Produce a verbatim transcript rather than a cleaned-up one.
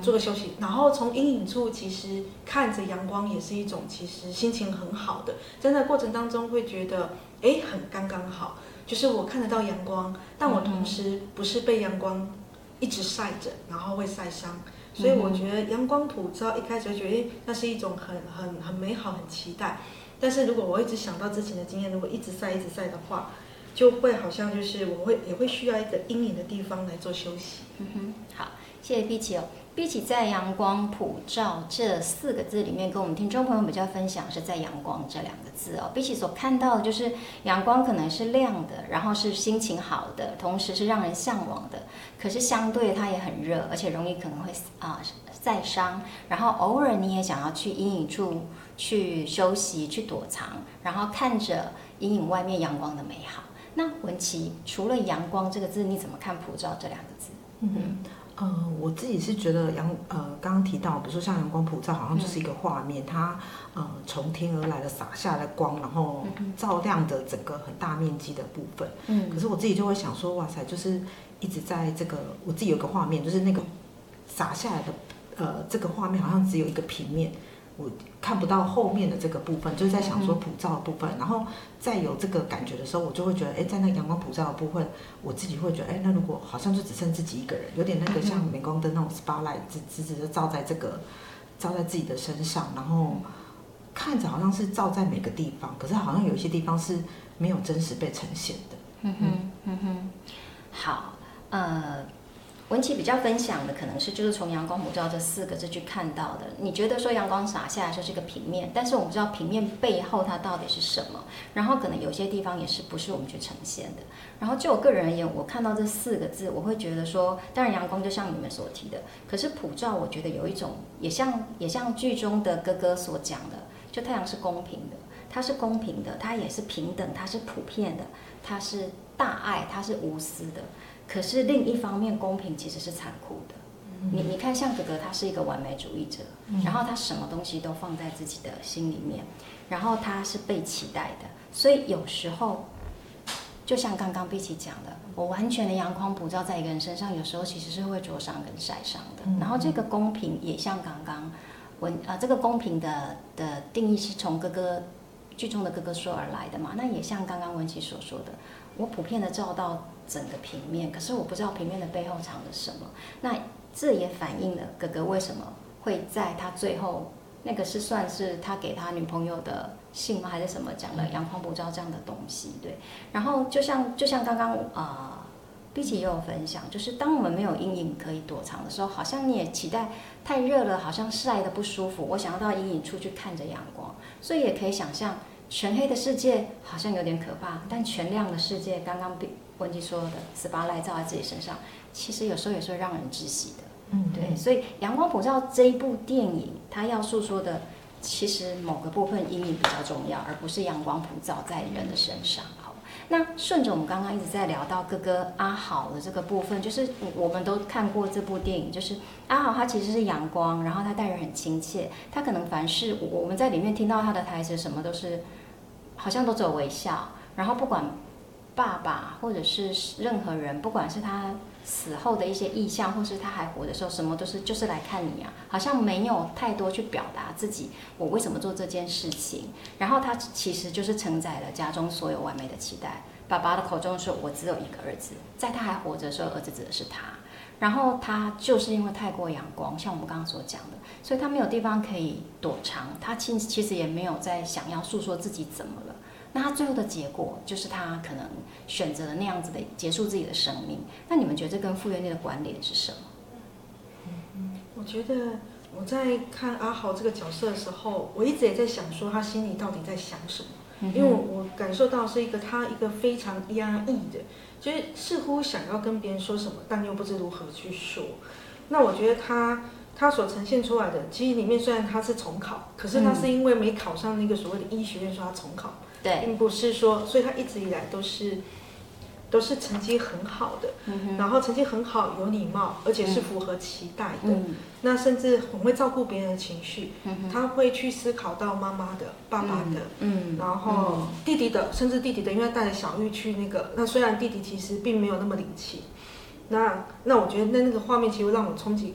做个休息，然后从阴影处其实看着阳光也是一种其实心情很好的，在那过程当中会觉得哎很刚刚好，就是我看得到阳光，但我同时不是被阳光一直晒着，然后会晒伤。所以我觉得阳光普照一开始就觉得那是一种很很很美好、很期待。但是如果我一直想到之前的经验，如果一直晒一直晒的话，就会好像就是我会也会需要一个阴影的地方来做休息。 嗯哼，好，谢谢碧琪哦。碧琪在阳光普照这四个字里面，跟我们听众朋友比较分享是在阳光这两个字哦。碧琪所看到的就是阳光可能是亮的，然后是心情好的，同时是让人向往的。可是相对它也很热，而且容易可能会啊、呃、晒伤。然后偶尔你也想要去阴影处去休息、去躲藏，然后看着阴影外面阳光的美好。那文琪，除了阳光这个字，你怎么看普照这两个字？ 嗯，呃，我自己是觉得阳呃，刚刚提到，比如说像阳光普照，好像就是一个画面，嗯、它呃从天而来的洒下的光，然后照亮的整个很大面积的部分。嗯，可是我自己就会想说，哇塞，就是一直在这个我自己有个画面，就是那个洒下来的呃这个画面好像只有一个平面。我看不到后面的这个部分，就是在想说普照的部分，然后再有这个感觉的时候，我就会觉得，哎，在那阳光普照的部分，我自己会觉得，哎，那如果好像就只剩自己一个人，有点那个像镁光灯那种 spotlight，直直直的照在这个，照在自己的身上，然后看着好像是照在每个地方，可是好像有一些地方是没有真实被呈现的。 嗯哼，嗯哼，好，呃。文琪比较分享的可能是就是从阳光普照这四个字去看到的。你觉得说阳光洒下来就是一个平面，但是我们知道平面背后它到底是什么，然后可能有些地方也是不是我们去呈现的。然后就我个人而言，我看到这四个字，我会觉得说，当然阳光就像你们所提的，可是普照我觉得有一种也像也像剧中的哥哥所讲的，就太阳是公平的，它是公平的，它也是平等，它是普遍的，它是大爱，它是无私的。可是另一方面，公平其实是残酷的。嗯、你你看，像哥哥，他是一个完美主义者，嗯、然后他什么东西都放在自己的心里面，然后他是被期待的，所以有时候，就像刚刚碧琪讲的，我完全的阳光普照在一个人身上，有时候其实是会灼伤跟晒伤的。嗯、然后这个公平也像刚刚文啊，这个公平的的定义是从哥哥剧中的哥哥说而来的嘛，那也像刚刚文琪所说的，我普遍的照到整个平面，可是我不知道平面的背后藏着什么。那这也反映了哥哥为什么会在他最后那个是算是他给他女朋友的信吗？还是什么讲的阳光普照这样的东西？对。然后就像就像刚刚啊，碧琪也有分享，就是当我们没有阴影可以躲藏的时候，好像你也期待太热了，好像晒得不舒服，我想要到阴影处去看着阳光，所以也可以想象。全黑的世界好像有点可怕，但全亮的世界，刚刚文琪说的spotlight照在自己身上，其实有时候也是会让人窒息的。嗯，对，所以《阳光普照》这一部电影，它要诉说的，其实某个部分阴影比较重要，而不是阳光普照在人的身上。好，那顺着我们刚刚一直在聊到哥哥阿豪的这个部分，就是我们都看过这部电影，就是阿豪他其实是阳光，然后他待人很亲切，他可能凡事我们在里面听到他的台词，什么都是。好像都只有微笑，然后不管爸爸或者是任何人，不管是他死后的一些意象，或是他还活的时候，什么都是就是来看你啊，好像没有太多去表达自己我为什么做这件事情。然后他其实就是承载了家中所有完美的期待。爸爸的口中说：“我只有一个儿子，在他还活着的时候，儿子指的是他。”然后他就是因为太过阳光，像我们刚刚所讲的，所以他没有地方可以躲藏，他其其实也没有在想要诉说自己怎么了。那他最后的结果就是他可能选择了那样子的结束自己的生命。那你们觉得这跟傅园丽的关联是什么？ 我觉得我在看阿豪这个角色的时候，我一直也在想说他心里到底在想什么，嗯、因为我我感受到是一个他一个非常压抑的。就是似乎想要跟别人说什么，但又不知如何去说。那我觉得他他所呈现出来的，其实里面虽然他是重考，可是他是因为没考上那个所谓的医学院，说他重考， 对， 并不是说，所以他一直以来都是都是成绩很好的，嗯、然后成绩很好，有礼貌，而且是符合期待的。嗯、那甚至很会照顾别人的情绪，嗯、他会去思考到妈妈的、爸爸的，嗯、然后弟弟的，甚至弟弟的，因为他带着小玉去那个，那虽然弟弟其实并没有那么灵气，那那我觉得那那个画面其实让我冲击